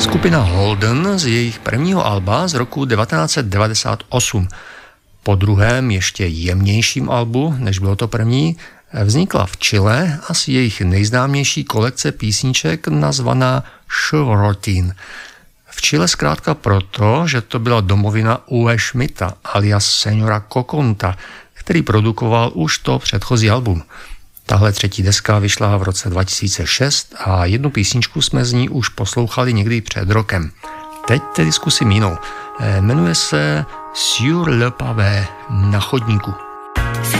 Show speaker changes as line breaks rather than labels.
Skupina Holden z jejich prvního alba z roku 1998. Po druhém, ještě jemnějším albu, než bylo to první, vznikla v Chile asi jejich nejznámější kolekce písniček nazvaná Chevrotin. V Chile zkrátka proto, že to byla domovina U.E. Schmidta alias Seniora Kokonta, který produkoval už to předchozí album. Tahle třetí deska vyšla v roce 2006 a jednu písničku jsme z ní už poslouchali někdy před rokem. Teď tedy zkusím jinou. Jmenuje se Sur le pavé, na chodníku.